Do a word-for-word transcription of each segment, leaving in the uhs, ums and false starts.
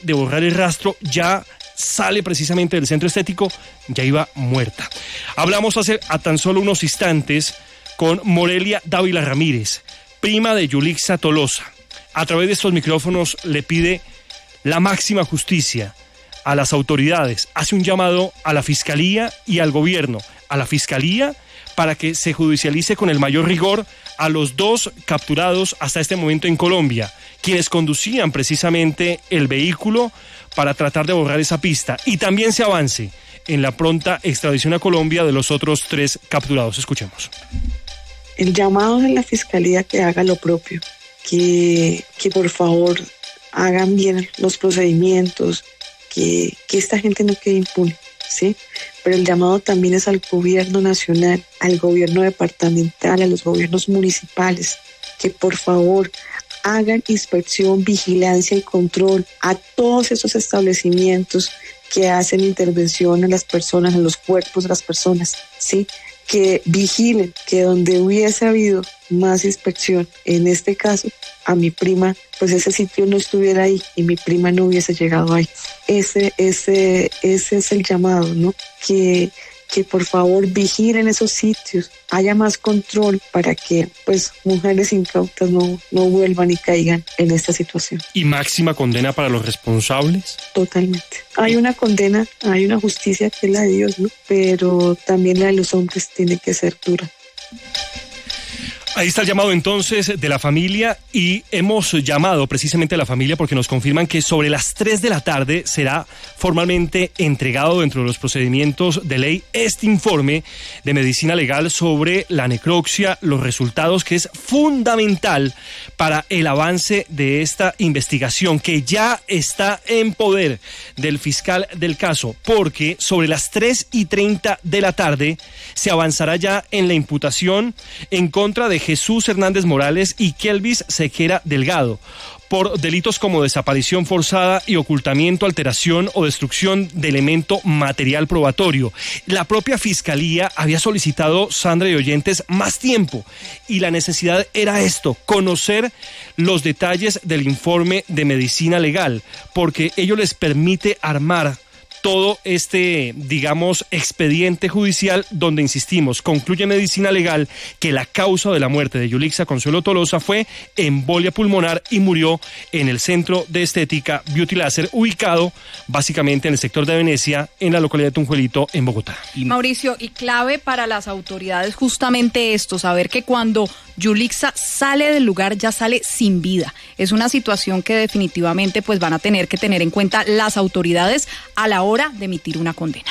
de borrar el rastro, ya sale precisamente del centro estético, ya iba muerta. Hablamos hace a tan solo unos instantes con Morelia Dávila Ramírez, prima de Yulixa Tolosa. A través de estos micrófonos le pide la máxima justicia a las autoridades, hace un llamado a la Fiscalía y al gobierno, a la Fiscalía para que se judicialice con el mayor rigor a los dos capturados hasta este momento en Colombia, quienes conducían precisamente el vehículo para tratar de borrar esa pista, y también se avance en la pronta extradición a Colombia de los otros tres capturados. Escuchemos. El llamado de la Fiscalía que haga lo propio, que, que por favor hagan bien los procedimientos, que, que esta gente no quede impune, ¿sí? Pero el llamado también es al gobierno nacional, al gobierno departamental, a los gobiernos municipales, que por favor hagan inspección, vigilancia y control a todos esos establecimientos que hacen intervención en las personas, en los cuerpos de las personas, ¿sí? Que vigilen que donde hubiese habido más inspección, en este caso, a mi prima, pues ese sitio no estuviera ahí y mi prima no hubiese llegado ahí. Ese, ese, ese es el llamado, ¿no? Que, que por favor vigilen esos sitios, haya más control para que pues mujeres incautas no, no vuelvan y caigan en esta situación. ¿Y máxima condena para los responsables? Totalmente. Hay una condena, hay una justicia que es la de Dios, ¿no? Pero también la de los hombres tiene que ser dura. Ahí está el llamado entonces de la familia, y hemos llamado precisamente a la familia porque nos confirman que sobre las tres de la tarde será formalmente entregado dentro de los procedimientos de ley este informe de medicina legal sobre la necropsia, los resultados, que es fundamental para el avance de esta investigación que ya está en poder del fiscal del caso, porque sobre las tres y treinta de la tarde se avanzará ya en la imputación en contra de Jesús Hernández Morales y Kelvis Sequera Delgado por delitos como desaparición forzada y ocultamiento, alteración o destrucción de elemento material probatorio. La propia Fiscalía había solicitado, Sandra y oyentes, más tiempo, y la necesidad era esto, conocer los detalles del informe de medicina legal, porque ello les permite armar todo este, digamos, expediente judicial donde, insistimos, concluye medicina legal que la causa de la muerte de Yulixa Consuelo Tolosa fue embolia pulmonar y murió en el centro de estética Beauty Laser, ubicado básicamente en el sector de Venecia, en la localidad de Tunjuelito, en Bogotá. Mauricio, y clave para las autoridades justamente esto, saber que cuando Yulixa sale del lugar ya sale sin vida. Es una situación que definitivamente pues van a tener que tener en cuenta las autoridades a la hora de emitir una condena.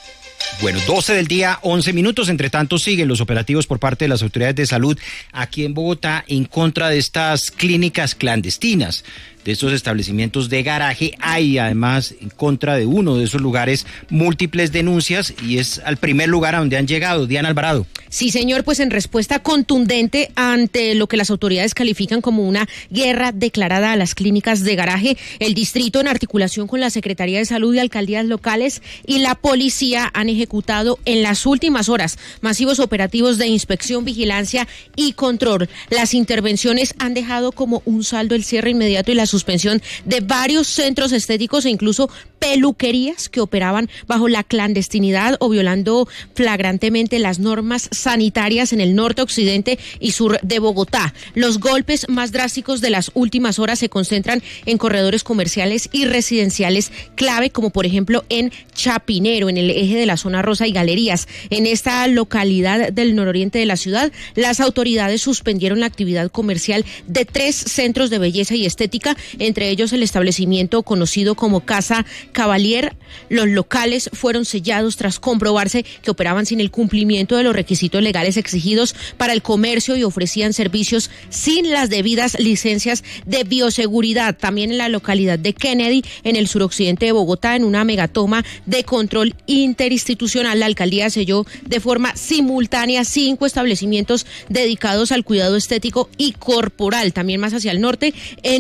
Bueno, doce del día, once minutos. Entre tanto, siguen los operativos por parte de las autoridades de salud aquí en Bogotá en contra de estas clínicas clandestinas, de estos establecimientos de garaje. Hay además en contra de uno de esos lugares múltiples denuncias, y es al primer lugar a donde han llegado. Diana Alvarado. Sí, señor, pues en respuesta contundente ante lo que las autoridades califican como una guerra declarada a las clínicas de garaje, el distrito, en articulación con la Secretaría de Salud y alcaldías locales y la policía, han ejecutado en las últimas horas masivos operativos de inspección, vigilancia y control. Las intervenciones han dejado como un saldo el cierre inmediato y la suspensión de varios centros estéticos e incluso peluquerías que operaban bajo la clandestinidad o violando flagrantemente las normas sanitarias en el norte, occidente y sur de Bogotá. Los golpes más drásticos de las últimas horas se concentran en corredores comerciales y residenciales clave, como por ejemplo en Chapinero, en el eje de la zona rosa y galerías. En esta localidad del nororiente de la ciudad, las autoridades suspendieron la actividad comercial de tres centros de belleza y estética, entre ellos el establecimiento conocido como Casa Cavalier. Los locales fueron sellados tras comprobarse que operaban sin el cumplimiento de los requisitos legales exigidos para el comercio y ofrecían servicios sin las debidas licencias de bioseguridad. También en la localidad de Kennedy, en el suroccidente de Bogotá, en una megatoma de control interinstitucional, la alcaldía selló de forma simultánea cinco establecimientos dedicados al cuidado estético y corporal. También más hacia el norte, en Usaquén,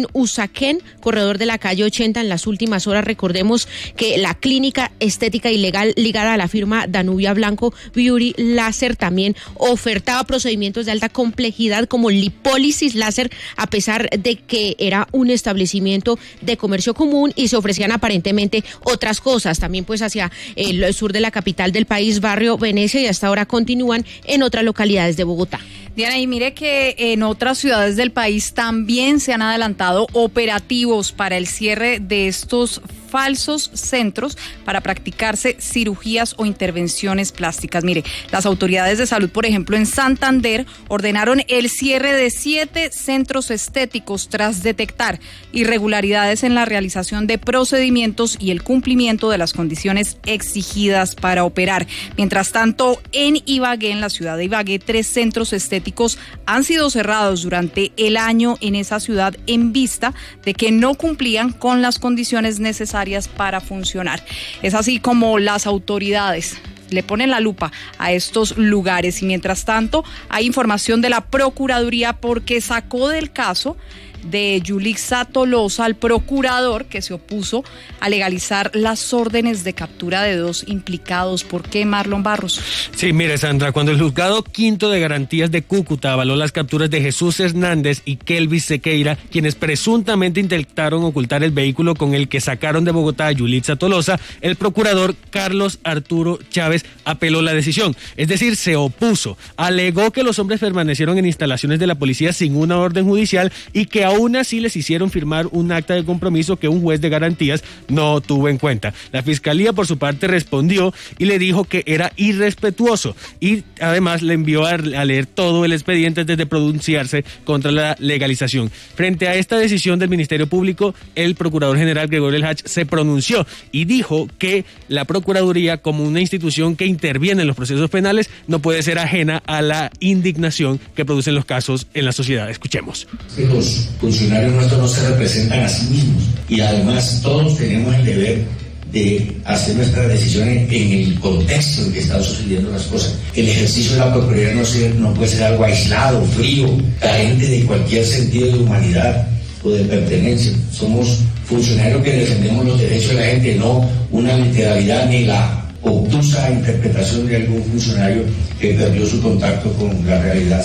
Usaquén, corredor de la calle ochenta. En las últimas horas, recordemos que la clínica estética ilegal ligada a la firma Danubia Blanco Beauty Láser también ofertaba procedimientos de alta complejidad como lipólisis láser, a pesar de que era un establecimiento de comercio común y se ofrecían aparentemente otras cosas. También pues hacia el sur de la capital del país, barrio Venecia, y hasta ahora continúan en otras localidades de Bogotá. Diana, y mire que en otras ciudades del país también se han adelantado operativos para el cierre de estos falsos centros para practicarse cirugías o intervenciones plásticas. Mire, las autoridades de salud, por ejemplo, en Santander, ordenaron el cierre de siete centros estéticos tras detectar irregularidades en la realización de procedimientos y el cumplimiento de las condiciones exigidas para operar. Mientras tanto, en Ibagué, en la ciudad de Ibagué, tres centros estéticos han sido cerrados durante el año en esa ciudad en vista de que no cumplían con las condiciones necesarias para funcionar. Es así como las autoridades le ponen la lupa a estos lugares, y mientras tanto hay información de la Procuraduría porque sacó del caso de Yulixa Tolosa al procurador que se opuso a legalizar las órdenes de captura de dos implicados. ¿Por qué, Marlon Barros? Sí, mire, Sandra, cuando el juzgado quinto de garantías de Cúcuta avaló las capturas de Jesús Hernández y Kelvis Sequeira, quienes presuntamente intentaron ocultar el vehículo con el que sacaron de Bogotá a Yulixa Tolosa, el procurador Carlos Arturo Chávez apeló la decisión, es decir, se opuso, alegó que los hombres permanecieron en instalaciones de la policía sin una orden judicial y que aún así les hicieron firmar un acta de compromiso que un juez de garantías no tuvo en cuenta. La fiscalía, por su parte, respondió y le dijo que era irrespetuoso y además le envió a, a leer todo el expediente antes de pronunciarse contra la legalización. Frente a esta decisión del Ministerio Público, el Procurador General Gregorio El Hach se pronunció y dijo que la Procuraduría, como una institución que interviene en los procesos penales, no puede ser ajena a la indignación que producen los casos en la sociedad. Escuchemos. Los funcionarios nuestros no se representan a sí mismos y además todos tenemos el deber de hacer nuestras decisiones en el contexto en que están sucediendo las cosas. El ejercicio de la Procuraduría no, ser, no puede ser algo aislado, frío, carente de cualquier sentido de humanidad o de pertenencia. Somos funcionarios que defendemos los derechos de la gente, no una literalidad ni la obtusa interpretación de algún funcionario que perdió su contacto con la realidad.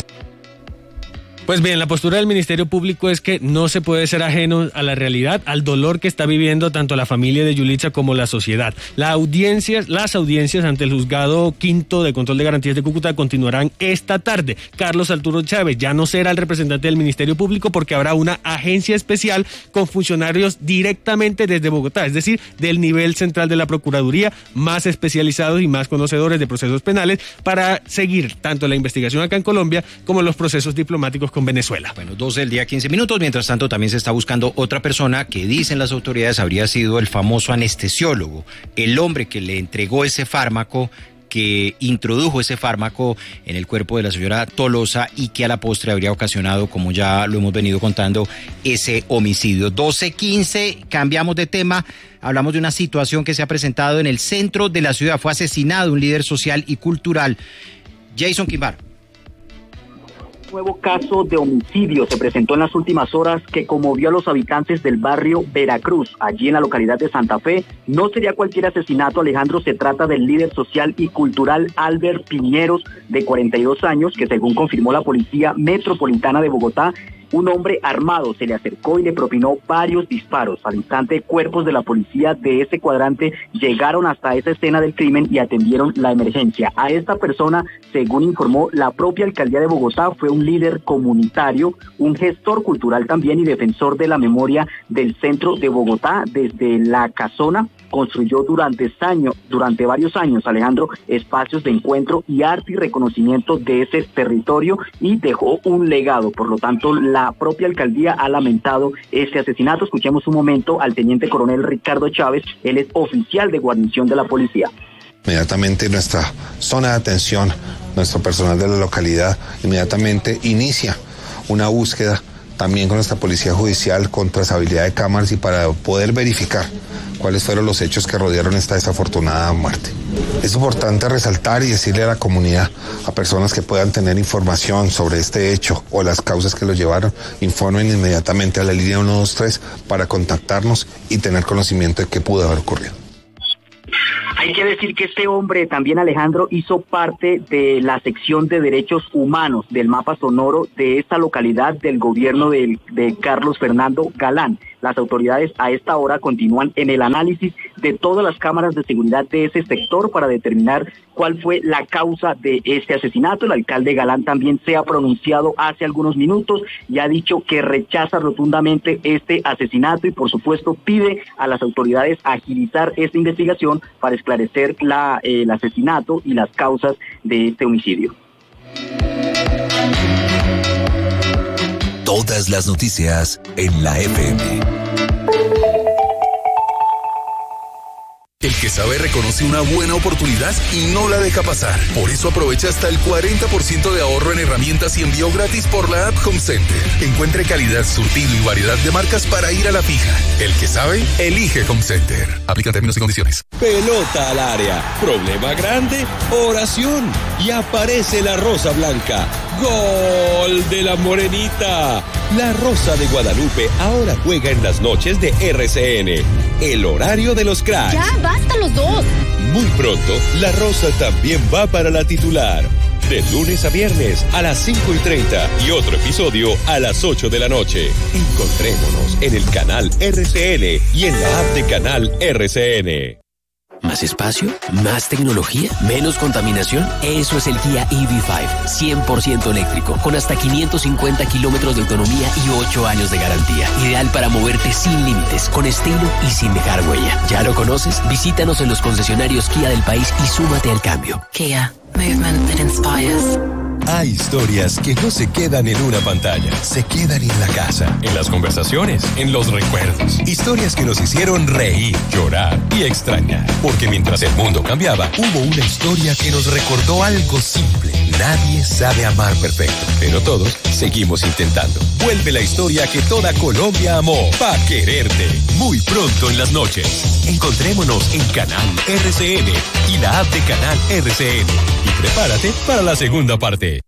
Pues bien, la postura del Ministerio Público es que no se puede ser ajeno a la realidad, al dolor que está viviendo tanto la familia de Yulixa como la sociedad. La audiencia, las audiencias ante el juzgado quinto de control de garantías de Cúcuta continuarán esta tarde. Carlos Arturo Chávez ya no será el representante del Ministerio Público porque habrá una agencia especial con funcionarios directamente desde Bogotá, es decir, del nivel central de la Procuraduría, más especializados y más conocedores de procesos penales para seguir tanto la investigación acá en Colombia como los procesos diplomáticos con Venezuela. Bueno, doce del día, quince minutos. Mientras tanto, también se está buscando otra persona que dicen las autoridades habría sido el famoso anestesiólogo, el hombre que le entregó ese fármaco, que introdujo ese fármaco en el cuerpo de la señora Tolosa y que a la postre habría ocasionado, como ya lo hemos venido contando, ese homicidio. doce quince, cambiamos de tema. Hablamos de una situación que se ha presentado en el centro de la ciudad. Fue asesinado un líder social y cultural. Jason Quimbar. Nuevo caso de homicidio se presentó en las últimas horas que conmovió a los habitantes del barrio Veracruz, allí en la localidad de Santa Fe. No sería cualquier asesinato, Alejandro, se trata del líder social y cultural Albert Piñeros, de cuarenta y dos años, que según confirmó la Policía Metropolitana de Bogotá, un hombre armado se le acercó y le propinó varios disparos. Al instante, cuerpos de la policía de ese cuadrante llegaron hasta esa escena del crimen y atendieron la emergencia. A esta persona, según informó la propia alcaldía de Bogotá, fue un líder comunitario, un gestor cultural también y defensor de la memoria del centro de Bogotá. Desde la casona construyó durante años, durante varios años, Alejandro, espacios de encuentro y arte y reconocimiento de ese territorio y dejó un legado. Por lo tanto, la propia alcaldía ha lamentado este asesinato. Escuchemos un momento al teniente coronel Ricardo Chávez, él es oficial de guarnición de la policía. Inmediatamente nuestra zona de atención, nuestro personal de la localidad, inmediatamente inicia una búsqueda también con nuestra policía judicial, con trazabilidad de cámaras y para poder verificar cuáles fueron los hechos que rodearon esta desafortunada muerte. Es importante resaltar y decirle a la comunidad, a personas que puedan tener información sobre este hecho o las causas que lo llevaron, informen inmediatamente a la línea uno dos tres para contactarnos y tener conocimiento de qué pudo haber ocurrido. Hay que decir que este hombre, también Alejandro, hizo parte de la sección de derechos humanos del mapa sonoro de esta localidad del gobierno de, de Carlos Fernando Galán. Las autoridades a esta hora continúan en el análisis de todas las cámaras de seguridad de ese sector para determinar cuál fue la causa de este asesinato. El alcalde Galán también se ha pronunciado hace algunos minutos y ha dicho que rechaza rotundamente este asesinato y por supuesto pide a las autoridades agilizar esta investigación para esclarecer la, eh, el asesinato y las causas de este homicidio. Todas las noticias en la F M. El que sabe reconoce una buena oportunidad y no la deja pasar. Por eso aprovecha hasta el cuarenta por ciento de ahorro en herramientas y envío gratis por la app Home Center. Encuentre calidad, surtido y variedad de marcas para ir a la fija. El que sabe, elige Home Center. Aplica términos y condiciones. Pelota al área. Problema grande, oración. Y aparece la Rosa Blanca. ¡Gol de la Morenita! La Rosa de Guadalupe ahora juega en las noches de R C N. El horario de los cracks. Ya, basta los dos. Muy pronto, la Rosa también va para la titular. De lunes a viernes a las cinco y treinta y otro episodio a las ocho de la noche. Encontrémonos en el canal R C N y en la app de canal R C N. ¿Más espacio? ¿Más tecnología? ¿Menos contaminación? Eso es el Kia E V cinco, cien por ciento eléctrico, con hasta quinientos cincuenta kilómetros de autonomía y ocho años de garantía. Ideal para moverte sin límites, con estilo y sin dejar huella. ¿Ya lo conoces? Visítanos en los concesionarios Kia del país y súmate al cambio. Kia, movement that inspires. Hay historias que no se quedan en una pantalla, se quedan en la casa, en las conversaciones, en los recuerdos. Historias que nos hicieron reír, llorar y extrañar. Porque mientras el mundo cambiaba, hubo una historia que nos recordó algo simple. Nadie sabe amar perfecto, pero todos seguimos intentando. Vuelve la historia que toda Colombia amó, Pa' Quererte. Muy pronto en las noches. Encontrémonos en Canal R C N y la app de Canal R C N. Y prepárate para la segunda parte.